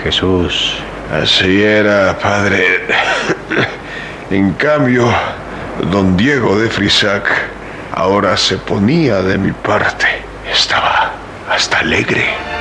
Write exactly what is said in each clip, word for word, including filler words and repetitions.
Jesús. Así era, padre. En cambio, don Diego de Frisac ahora se ponía de mi parte. Estaba hasta alegre.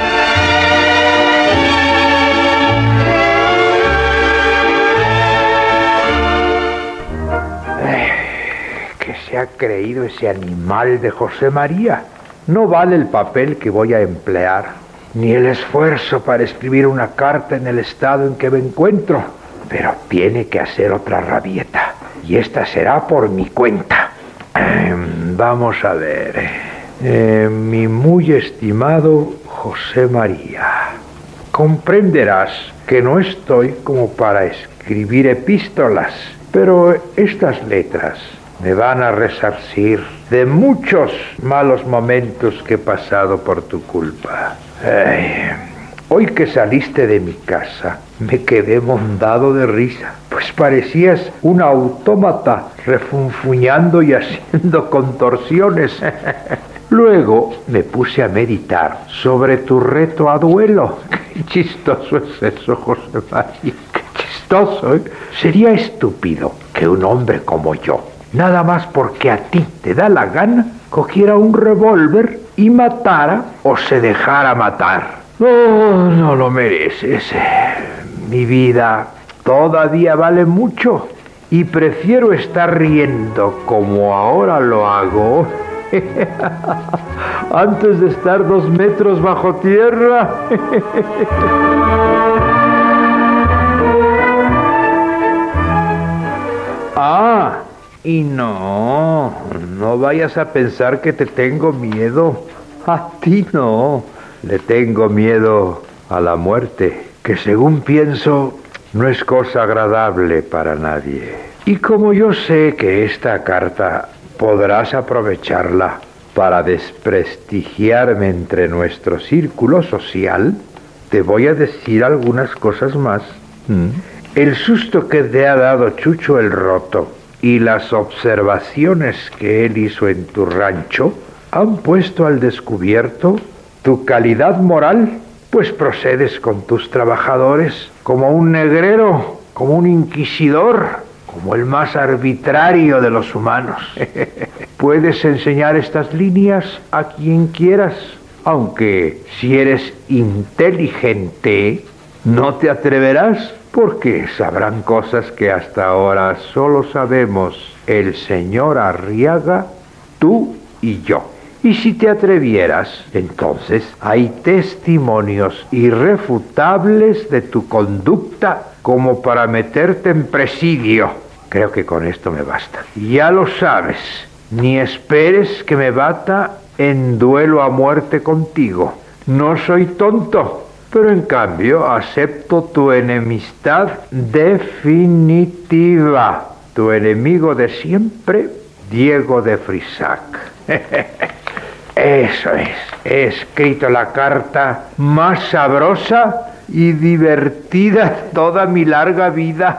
¿Qué se ha creído ese animal de José María? No vale el papel que voy a emplear, ni el esfuerzo para escribir una carta en el estado en que me encuentro. Pero tiene que hacer otra rabieta, y esta será por mi cuenta. Eh, vamos a ver. Eh, mi muy estimado José María, comprenderás que no estoy como para escribir epístolas, pero estas letras me van a resarcir de muchos malos momentos que he pasado por tu culpa. Ay, hoy que saliste de mi casa, me quedé mondado de risa, pues parecías un autómata refunfuñando y haciendo contorsiones. Luego me puse a meditar sobre tu reto a duelo. Qué chistoso es eso, José María. Qué chistoso, ¿eh? Sería estúpido que un hombre como yo, nada más porque a ti te da la gana, cogiera un revólver y matara o se dejara matar. No, no lo mereces. Mi vida todavía vale mucho y prefiero estar riendo como ahora lo hago antes de estar dos metros bajo tierra. Ah, y no, no vayas a pensar que te tengo miedo. A ti no, le tengo miedo a la muerte, que según pienso no es cosa agradable para nadie. Y como yo sé que esta carta podrás aprovecharla para desprestigiarme entre nuestro círculo social, te voy a decir algunas cosas más. ¿Mm? El susto que te ha dado Chucho el Roto y las observaciones que él hizo en tu rancho han puesto al descubierto tu calidad moral, pues procedes con tus trabajadores como un negrero, como un inquisidor, como el más arbitrario de los humanos. Puedes enseñar estas líneas a quien quieras, aunque si eres inteligente no te atreverás, porque sabrán cosas que hasta ahora solo sabemos el señor Arriaga, tú y yo. Y si te atrevieras, entonces hay testimonios irrefutables de tu conducta como para meterte en presidio. Creo que con esto me basta. Ya lo sabes, ni esperes que me bata en duelo a muerte contigo. No soy tonto, pero en cambio acepto tu enemistad definitiva. Tu enemigo de siempre, Diego de Frisac. Eso es, he escrito la carta más sabrosa y divertida toda mi larga vida.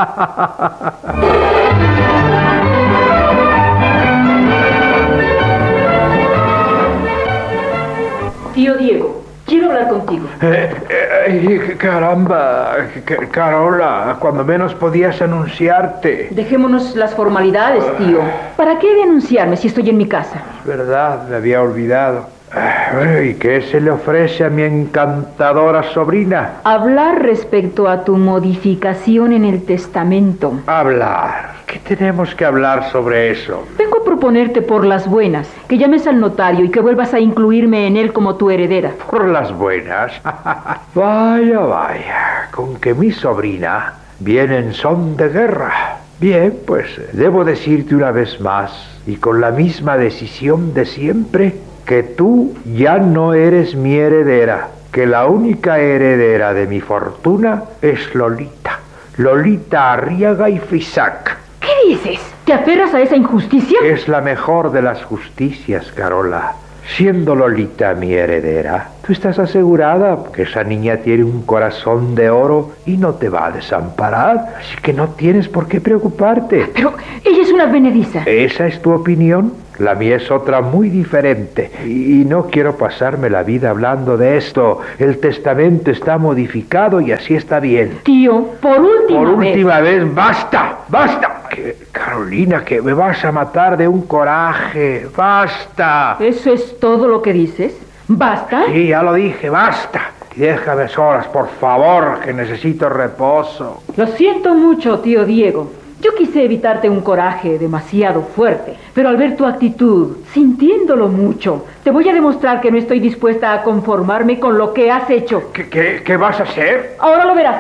Tío Diego, quiero hablar contigo. Eh, eh, caramba, Carola, cuando menos podías anunciarte. Dejémonos las formalidades, tío. ¿Para qué he de anunciarme si estoy en mi casa? Es verdad, me había olvidado. Bueno, ¿y qué se le ofrece a mi encantadora sobrina? Hablar respecto a tu modificación en el testamento. Hablar. ¿Qué tenemos que hablar sobre eso? Vengo a proponerte por las buenas que llames al notario y que vuelvas a incluirme en él como tu heredera. ¿Por las buenas? Vaya, vaya, con que mi sobrina viene en son de guerra. Bien, pues debo decirte una vez más, y con la misma decisión de siempre, que tú ya no eres mi heredera, que la única heredera de mi fortuna es Lolita, Lolita Arriaga y Frisac. ¿Qué dices? ¿Te aferras a esa injusticia? Es la mejor de las justicias, Carola. Siendo Lolita mi heredera, tú estás asegurada que esa niña tiene un corazón de oro y no te va a desamparar, así que no tienes por qué preocuparte. Pero ella es una advenediza. ¿Esa es tu opinión? La mía es otra muy diferente. Y no quiero pasarme la vida hablando de esto. El testamento está modificado y así está bien. Tío, por última Por vez. última vez, basta, basta. Que, Carolina, que me vas a matar de un coraje. Basta. ¿Eso es todo lo que dices? ¿Basta? Sí, ya lo dije, basta. Y déjame solas, por favor, que necesito reposo. Lo siento mucho, tío Diego. Yo quise evitarte un coraje demasiado fuerte, pero al ver tu actitud, sintiéndolo mucho, te voy a demostrar que no estoy dispuesta a conformarme con lo que has hecho. ¿Qué, qué, qué vas a hacer? Ahora lo verás.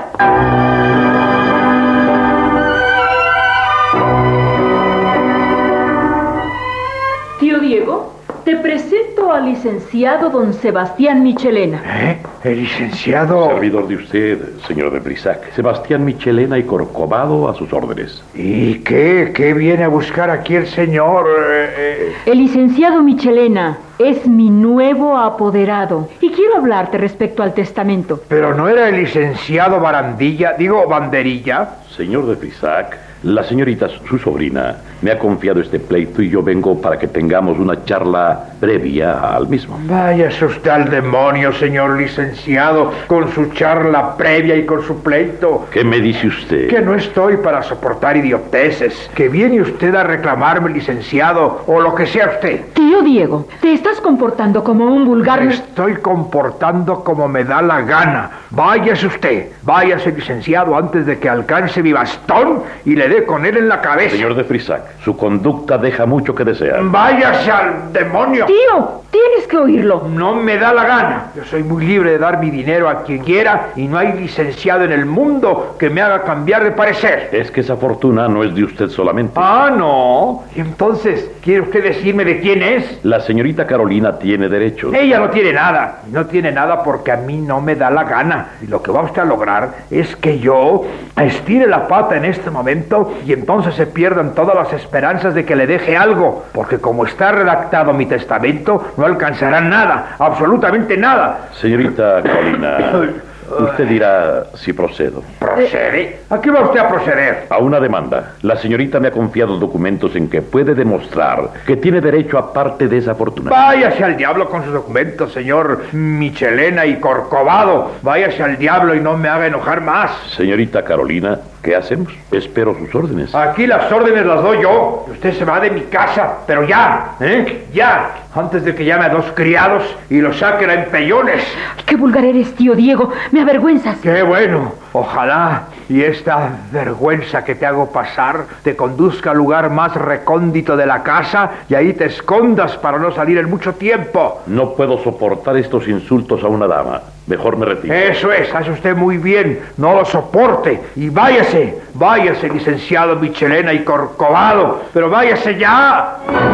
Tío Diego, te presento al licenciado don Sebastián Michelena. ¿Eh? El licenciado... Servidor de usted, señor de Brissac. Sebastián Michelena y Corcovado a sus órdenes. ¿Y qué? ¿Qué viene a buscar aquí el señor? Eh, eh, El licenciado Michelena es mi nuevo apoderado y quiero hablarte respecto al testamento. ¿Pero no era el licenciado Barandilla, digo, Banderilla? Señor de Brissac, la señorita, su sobrina, me ha confiado este pleito y yo vengo para que tengamos una charla previa al mismo. Váyase usted al demonio, señor licenciado, con su charla previa y con su pleito. ¿Qué me dice usted? Que no estoy para soportar idioteces. Que viene usted a reclamarme, licenciado, o lo que sea usted. Tío Diego, te estás comportando como un vulgar... Me estoy comportando como me da la gana. Váyase usted, váyase, licenciado, antes de que alcance mi bastón y le dé con él en la cabeza. Señor de Brissac, su conducta deja mucho que desear. Váyase al demonio. Tío, tienes que oírlo. No me da la gana. Yo soy muy libre de dar mi dinero a quien quiera y no hay licenciado en el mundo que me haga cambiar de parecer. Es que esa fortuna no es de usted solamente. Ah, no. Y entonces, ¿quiere usted decirme de quién es? La señorita Carolina tiene derechos. Ella no tiene nada. Y no tiene nada porque a mí no me da la gana. Y lo que va usted a lograr es que yo estire la pata en este momento y entonces se pierdan todas las esperanzas de que le deje algo. Porque como está redactado mi testamento, no alcanzarán nada. Absolutamente nada. Señorita Carolina, usted dirá si procedo. ¿Procede? ¿A qué va usted a proceder? A una demanda. La señorita me ha confiado documentos en que puede demostrar que tiene derecho a parte de esa fortuna. Váyase al diablo con sus documentos, señor Michelena y Corcovado. Váyase al diablo y no me haga enojar más. Señorita Carolina, ¿qué hacemos? Espero sus órdenes. Aquí las órdenes las doy yo. Usted se va de mi casa, pero ya, ¿eh? Ya. Antes de que llame a dos criados y los saquen a empellones. ¡Qué vulgar eres, tío Diego! ¡Me avergüenzas! ¡Qué bueno! Ojalá y esta vergüenza que te hago pasar te conduzca al lugar más recóndito de la casa y ahí te escondas para no salir en mucho tiempo. No puedo soportar estos insultos a una dama. Mejor me retiro. Eso es, hace usted muy bien. No lo soporte. Y váyase, váyase, licenciado Michelena y Corcovado. Pero váyase ya.